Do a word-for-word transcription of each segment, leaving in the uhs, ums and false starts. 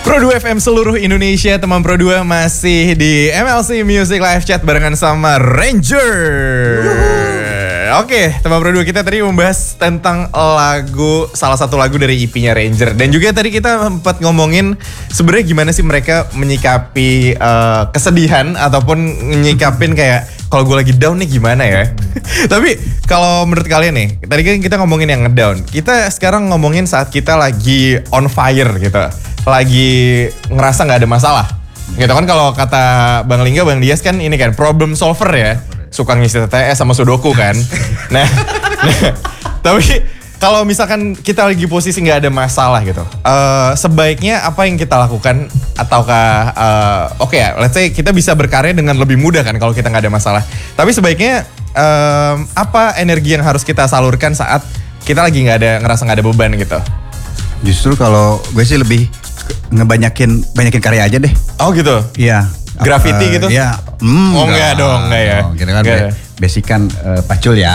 Pro dua F M seluruh Indonesia, teman Pro dua masih di M L C Music Live Chat barengan sama Ranger. Oke, teman Pro dua, kita tadi membahas tentang lagu, salah satu lagu dari E P-nya Ranger. Dan juga tadi kita sempat ngomongin sebenarnya gimana sih mereka menyikapi uh, kesedihan ataupun menyikapin kayak kalau gue lagi down nih gimana ya. Tapi kalau menurut kalian nih, tadi kan kita ngomongin yang ngedown. Kita sekarang ngomongin saat kita lagi on fire gitu. Lagi ngerasa nggak ada masalah, gitu kan. Kalau kata Bang Lingga, Bang Dias kan ini kan problem solver ya, suka ngisi T T S sama sudoku kan. Nah, nah tapi kalau misalkan kita lagi posisi nggak ada masalah gitu, uh, sebaiknya apa yang kita lakukan? Ataukah uh, oke okay ya, let's say kita bisa berkarya dengan lebih mudah kan kalau kita nggak ada masalah. Tapi sebaiknya um, apa energi yang harus kita salurkan saat kita lagi nggak ada, ngerasa nggak ada beban gitu? Justru kalau gue sih lebih ngebanyakin banyakin karya aja deh. Oh gitu? Iya. Graffiti uh, gitu? Iya. Mm, oh enggak dong, enggak ya? Oh, kita kan enggak. be- basic kan uh, pacul ya.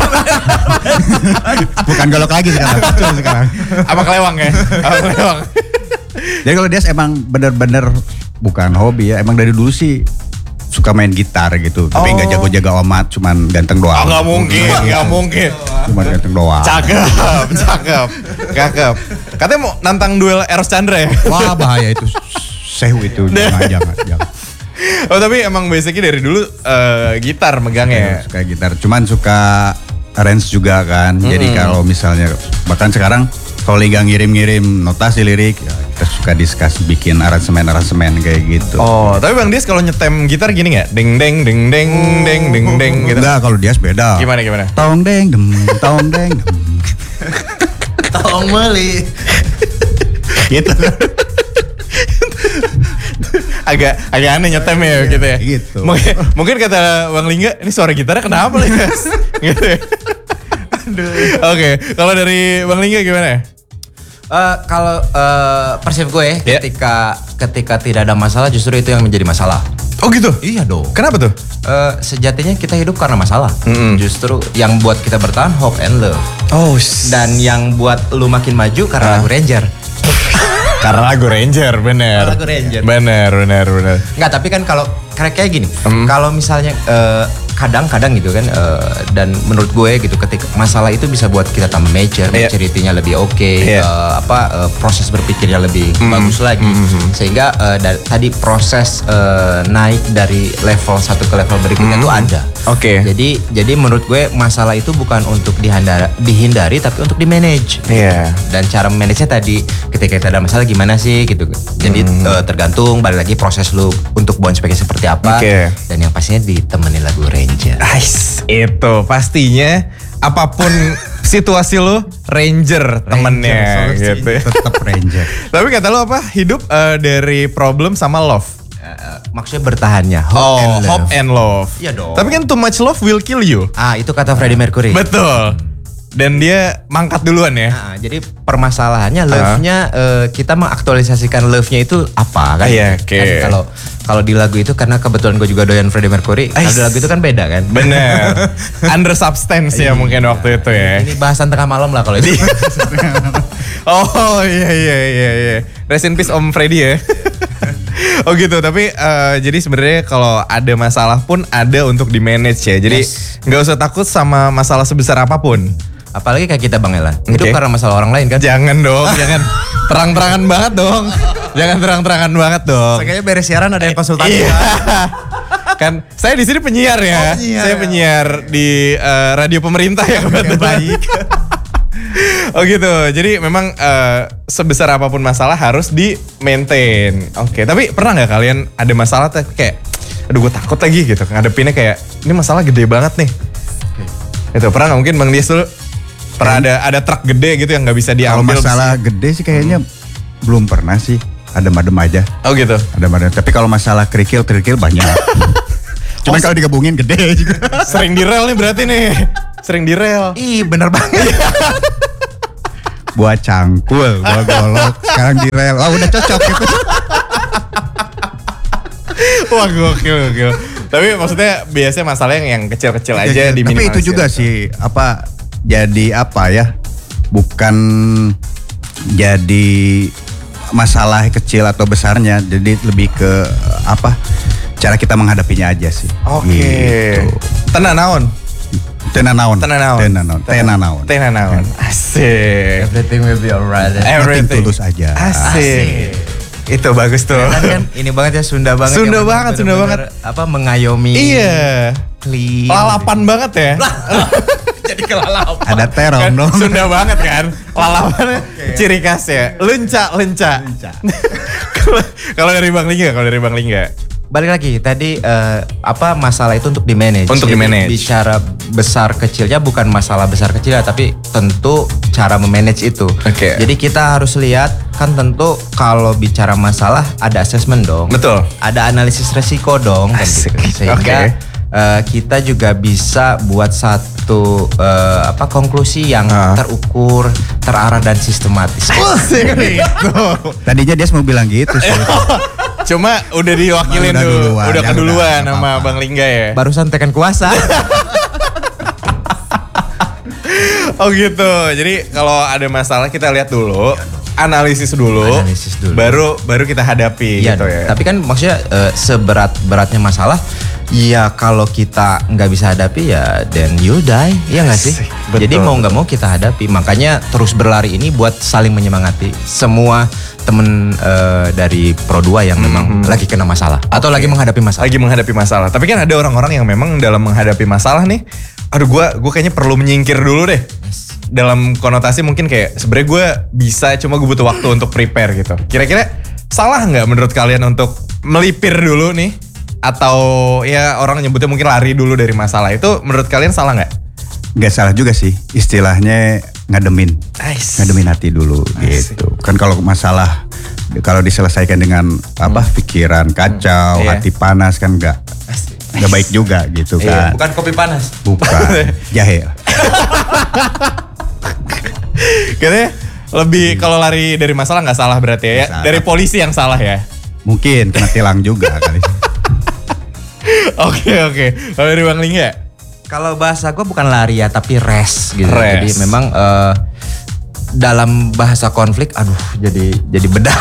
Bukan golok lagi sekarang, pacul sekarang. Apa kelewang ya? Apa kelewang? Jadi kalau dia emang bener-bener bukan hobi ya, emang dari dulu sih suka main gitar gitu, tapi nggak oh. jago-jago amat, cuman ganteng doang. Oh nggak mungkin, nggak mungkin. Cuman ganteng doang. Cakep, cakep, cakep. Katanya mau nantang duel Eros Chandra ya? Wah bahaya itu, sehu itu, jangan, jangan, jangan. Oh tapi emang basicnya dari dulu uh, gitar megangnya. Suka gitar, cuman suka arrange juga kan. Mm-hmm. Jadi kalau misalnya, bahkan sekarang kalau Liga ngirim-ngirim notasi lirik, ya kita suka diskus bikin aransemen-aransemen kayak gitu. Oh, tapi Bang Dias kalau nyetem gitar gini nggak? Deng deng deng deng deng deng deng gitu. Enggak, kalau Dias beda. Gimana gimana? Tong deng dem, tong deng dem. Tong meli. Gitu. agak agak aneh nyetem ya gitu ya. Gitu. Mungkin, mungkin kata Bang Lingga, ini suara gitarnya kenapa nih guys? Gitu ya. Oke, okay. Kalau dari Bang Lingga gimana? Uh, kalau uh, persif gue yeah. ketika ketika tidak ada masalah justru itu yang menjadi masalah. Oh gitu? Iya dong. Kenapa tuh? Uh, sejatinya kita hidup karena masalah. Mm-hmm. Justru yang buat kita bertahan hope and love. Oh. Dan yang buat lu makin maju karena uh. lagu Ranger. Karena lagu Ranger, bener. Lagu Ranger. Bener, bener, bener. Enggak, tapi kan kalau kayak kayak gini, mm. kalau misalnya uh, kadang-kadang gitu kan, uh, dan menurut gue gitu, ketika masalah itu bisa buat kita tambah major, yeah. maturity-nya lebih oke, okay, yeah. uh, apa uh, proses berpikirnya lebih mm. bagus lagi, mm-hmm. sehingga uh, da- tadi proses uh, naik dari level satu ke level berikutnya mm. tuh ada. Oke. Okay. Jadi jadi menurut gue masalah itu bukan untuk dihindari, dihindari tapi untuk di manage. Iya. Yeah. Dan cara manage-nya tadi ketika kita ada masalah gimana sih gitu. Jadi mm. uh, tergantung balik lagi proses lu untuk bounce back seperti apa. Okay. Dan yang pastinya ditemani lagu Ranger. Ais, itu pastinya apapun situasi lu Ranger temennya Ranger, gitu. Tetap Ranger. Tapi kata lu apa? Hidup uh, dari problem sama love. Uh, maksudnya bertahannya. Hope oh, and love. hope and love. Iya dong. Tapi kan too much love will kill you. Ah, itu kata Freddie Mercury. Betul. Dan dia mangkat duluan ya. Nah, jadi permasalahannya love-nya uh, kita mengaktualisasikan love-nya itu apa kan? Iya, oke. Okay. Kan kalau kalau di lagu itu karena kebetulan gue juga doyan Freddie Mercury, ada lagu itu kan beda kan? Bener. Under substance ya mungkin waktu itu ya. Ini bahasan tengah malam lah kalau itu. Oh iya iya iya iya. Rest in peace Om Freddie ya. Oh gitu, tapi uh, jadi sebenarnya kalau ada masalah pun ada untuk di manage ya. Jadi nggak yes. usah takut sama masalah sebesar apapun. Apalagi kayak kita Bang Ella, hidup okay. karena masalah orang lain kan? Jangan dong, jangan terang-terangan banget dong. Jangan terang-terangan banget dong. Kayaknya beres siaran ada yang konsultasi. Iya. Kan saya di sini penyiar ya. Oh, penyiar, saya penyiar di uh, radio pemerintah ya kebetulan. Baik. Oh gitu. Jadi memang uh, sebesar apapun masalah harus di maintain. Oke, okay. Tapi pernah nggak kalian ada masalah tuh kayak aduh gue takut lagi gitu. Ngadepinnya kayak ini masalah gede banget nih. Okay. Itu pernah nggak mungkin Bang Dias dulu? Pernah ada ada truk gede gitu yang nggak bisa diambil. Kalau masalah gede sih kayaknya hmm. belum pernah sih. Adem-adem aja. Oh gitu. Adem-adem. Tapi kalau masalah kerikil-kerikil banyak. Cuman oh, kalau digabungin gede juga. Sering di rel nih berarti nih. Sering di rel. Ih bener banget. Buat cangkul, buat golok. Sekarang di rel. Wah udah cocok gitu. Wah gokil gokil. Tapi maksudnya biasanya masalahnya yang kecil-kecil aja diminimalisir. Tapi itu juga sih apa jadi apa ya? Bukan jadi masalah kecil atau besarnya, jadi lebih ke apa cara kita menghadapinya aja sih. Oke. Gitu. Tenan naon? Tenan naon. Tenan naon. Tenan naon. Tenan naon. Tenan naon. Asik. Everything will be alright. Everything. Tulus aja. Asik. Itu bagus tuh. Kan, kan ini banget ya Sunda banget. Sunda ya, banget, Sunda banget. Apa mengayomi. Iya. Clean. Lalapan banget ya. Jadi kelalapan. Ada terong Kan dong. Sunda banget kan. Lalapan ciri khas ya. Lenca, lenca. Kalau- Kalau dari Bang Lingga, kalau dari Bang Lingga. Balik lagi tadi eh, apa masalah itu untuk di manage. Untuk Jadi, di-manage. Bicara besar kecilnya bukan masalah besar kecilnya tapi tentu cara memanage itu. Oke. Jadi kita harus lihat kan tentu kalau bicara masalah ada assessment dong. Betul. Ada analisis resiko dong kan Asik. gitu. Sehingga Oke. eh, kita juga bisa buat satu eh, apa konklusi yang Ah. terukur, terarah dan sistematis. Asik gitu. Tadinya dia mau bilang gitu sih. Cuma udah diwakilin Udah dulu. duluan, Udah ya keduluan udah, sama apa-apa. Bang Lingga ya. Barusan tekan kuasa. Oh gitu. Jadi kalau ada masalah kita lihat dulu, analisis dulu, Analisis dulu. baru baru kita hadapi Iya, gitu ya. tapi kan maksudnya eh, seberat-beratnya masalah, ya kalau kita nggak bisa hadapi ya then you die, iya nggak sih? Asik, betul, Jadi mau nggak betul. mau kita hadapi, makanya terus berlari ini buat saling menyemangati semua temen eh, dari Pro dua yang memang lagi kena masalah atau lagi menghadapi masalah. lagi menghadapi masalah. Tapi kan ada orang-orang yang memang dalam menghadapi masalah nih, aduh gue gue kayaknya perlu menyingkir dulu deh. Dalam konotasi mungkin kayak sebenarnya gue bisa, cuma gue butuh waktu untuk prepare gitu. Kira-kira salah nggak menurut kalian untuk melipir dulu nih? Atau ya orang nyebutnya mungkin lari dulu dari masalah itu, menurut kalian salah nggak? Gak salah juga sih, istilahnya ngademin. Nice. Ngademin hati dulu Asik. gitu. Kan kalau masalah kalau diselesaikan dengan apa pikiran kacau, Iya. hati panas kan nggak nggak baik juga gitu Iya, kan. Bukan kopi panas. Bukan jahe. Katanya lebih kalau lari dari masalah nggak salah berarti ya? Nggak salah. Dari polisi yang salah ya? Mungkin kena tilang juga kali. Oke oke. Kalau dari Bang Lingga? Kalau bahasa gue bukan lari ya, tapi rest gitu. Rest. Jadi memang eh, dalam bahasa konflik, aduh jadi jadi bedah.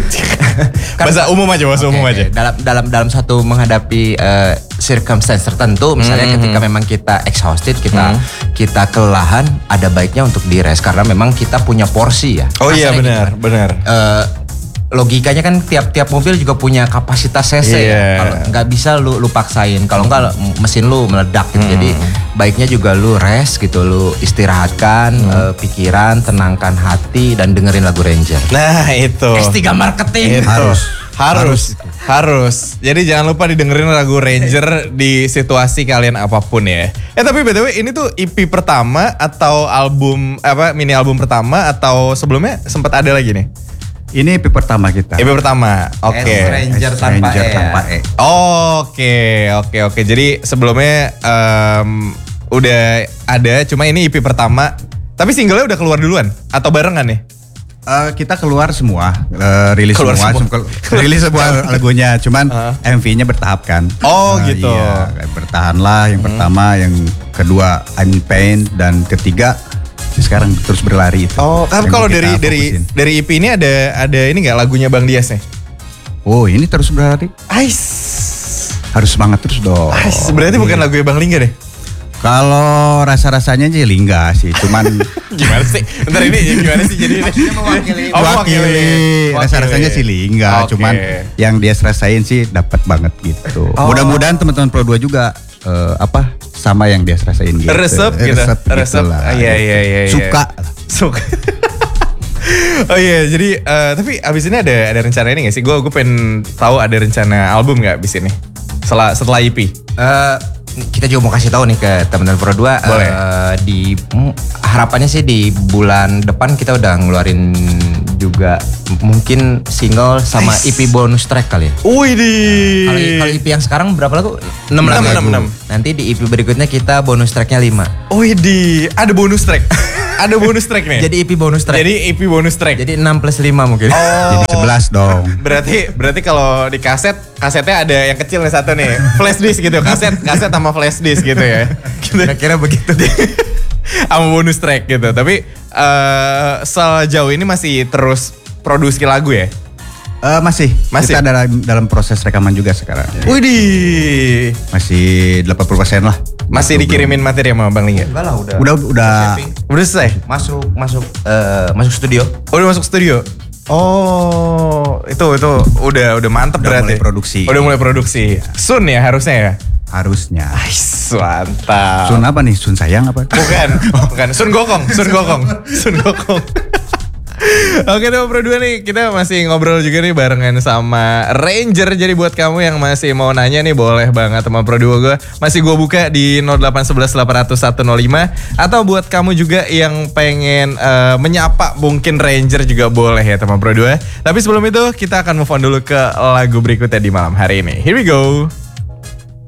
Bahasa umum aja, bahasa Oke, umum aja. Dalam dalam dalam satu menghadapi eh, circumstance tertentu, misalnya Hmm, ketika memang kita exhausted, kita kita kelelahan, ada baiknya untuk di rest karena memang kita punya porsi ya. Oh iya Kasarnya gitu benar, kan. benar. Eh, logikanya kan tiap-tiap mobil juga punya kapasitas cc Iya. ya. Kalau nggak bisa lu lu paksain. Kalau nggak mesin lu meledak gitu. Hmm. Jadi baiknya juga lu rest gitu, lu istirahatkan Hmm. eh, pikiran, tenangkan hati dan dengerin lagu Ranger. Nah itu. S tiga marketing. Itu. Harus. Harus. Harus. Jadi jangan lupa didengerin lagu Ranger di situasi kalian apapun ya. Eh tapi B T W ini tuh E P pertama atau album apa mini album pertama atau sebelumnya sempat ada lagi nih? Ini E P pertama kita. E P pertama. Oke. S Ranger tanpa Ranger E. tanpa E. Oke, oke, oke. Jadi sebelumnya em, udah ada, cuma ini E P pertama. Tapi singlenya udah keluar duluan atau barengan nih? Eh, kita keluar semua, eh, rilis Keluar semua, semua. sem- rilis semua lagunya, cuman Uh. M V-nya bertahap kan. Oh, Nah, gitu. Iya, kayak bertahanlah yang pertama, yang kedua I'm in Pain, dan ketiga sekarang terus berlari itu. Oh, kan Yang kalau kita dari dari fokusin. dari E P ini ada ada ini nggak lagunya Bang Dias nih? Oh ini terus berlari, Ais. harus semangat terus dong. Ais, berarti bukan lagunya Bang Lingga deh. Kalau rasa-rasanya sih Lingga sih, cuman Gimana sih? Bentar ini gimana sih jadi ini? mewakili. Oh, wakili, mewakili. rasa-rasanya sih Lingga, Oke. cuman yang dia rasain sih dapat banget gitu. Oh. Mudah-mudahan teman-teman Pro dua juga eh, apa sama yang dia rasain gitu. Resep gitu. Resep, Resep. gitulah. Ah, iya, iya, iya, iya. Suka. Suka. Oh iya, jadi eh, tapi abis ini ada ada rencana ini gak sih? Gue gue pengen tahu ada rencana album nggak abis ini? Setelah setelah E P. Eh, kita juga mau kasih tahu nih ke teman-teman Pro dua Boleh. eh, di mm, harapannya sih di bulan depan kita udah ngeluarin juga m- mungkin single sama Nice. E P bonus track kali ya. Wih di. Kalau kalau E P yang sekarang berapa lagu? enam Enam, lagu. enam, enam. Nanti di E P berikutnya kita bonus tracknya lima. Wih di. Ada bonus track. Ada bonus track nih. Jadi E P bonus track. Jadi E P bonus track. Jadi enam plus lima mungkin. Oh. Jadi sebelas dong. Berarti berarti kalau di kaset, kasetnya ada yang kecil nih satu nih. Flash disk gitu. Kaset kaset sama flash disk gitu ya. Gitu. Kira-kira begitu. Sama bonus track gitu. Tapi eh sejauh ini masih terus produksi lagu ya? Uh, masih. Masih. Kita dalam dalam proses rekaman juga sekarang. Widih. Masih delapan puluh persen lah. Masih dikirimin materi sama Bang Lingga? Enggak lah udah. Udah udah Udah selesai? Masuk masuk eh, masuk studio. Oh, udah masuk studio. Oh, itu itu udah udah mantep Udah berarti. mulai produksi. Udah mulai produksi. Sun ya harusnya ya? harusnya. Ais, mantap. Sun apa nih? Sun sayang apa? Bukan, bukan. Sun Gokong, Sun Gokong, Sun Gokong. Oke teman Pro dua nih, kita masih ngobrol juga nih barengan sama Ranger. Jadi buat kamu yang masih mau nanya nih, boleh banget teman Pro dua gue. Masih gue buka di nol delapan satu satu delapan nol nol satu nol lima. Atau buat kamu juga yang pengen uh, menyapa mungkin Ranger juga boleh ya teman Pro dua. Tapi sebelum itu kita akan move on dulu ke lagu berikutnya di malam hari ini. Here we go.